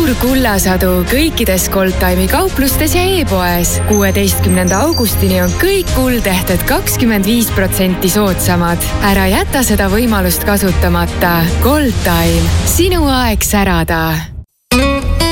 suur kullasadu kõikides Goldtime'i kauplustes ja e-poes. 16. augustini on kõik kuldehted 25% soodsamad. Ära jäta seda võimalust kasutamata. Goldtime. Sinu aeg särada.